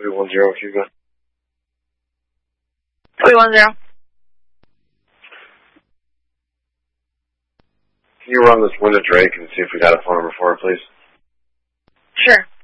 310, Hugo. 310. Can you run this Linda Drake and see if we got a phone number for her, please? Sure.